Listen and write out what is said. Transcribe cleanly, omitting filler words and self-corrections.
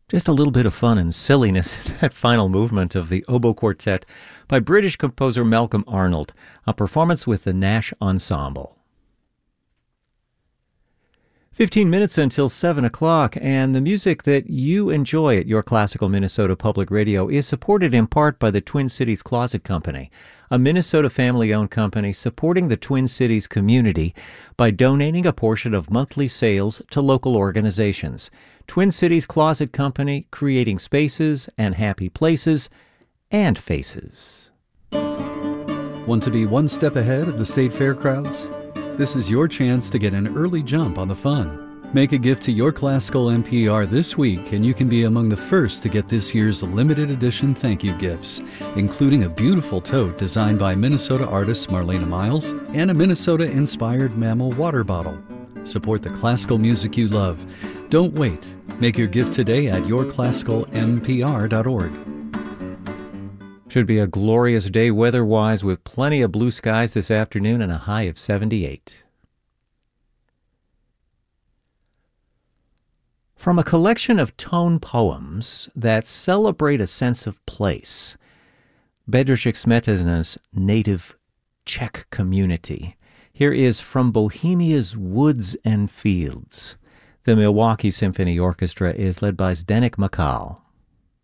Just a little bit of fun and silliness in that final movement of the Oboe Quartet by British composer Malcolm Arnold, a performance with the Nash Ensemble. 15 minutes until 7 o'clock, and the music that you enjoy at your Classical Minnesota Public Radio is supported in part by the Twin Cities Closet Company, a Minnesota family-owned company supporting the Twin Cities community by donating a portion of monthly sales to local organizations. Twin Cities Closet Company, creating spaces and happy places and faces. Want to be one step ahead of the state fair crowds? This is your chance to get an early jump on the fun. Make a gift to your classical NPR this week and you can be among the first to get this year's limited edition thank you gifts, including a beautiful tote designed by Minnesota artist Marlena Miles and a Minnesota-inspired mammal water bottle. Support the classical music you love. Don't wait. Make your gift today at yourclassicalnpr.org. Should be a glorious day weather-wise with plenty of blue skies this afternoon and a high of 78. From a collection of tone poems that celebrate a sense of place, Bedřich Smetana's native Czech community, here is From Bohemia's Woods and Fields. The Milwaukee Symphony Orchestra is led by Zdeněk Makal.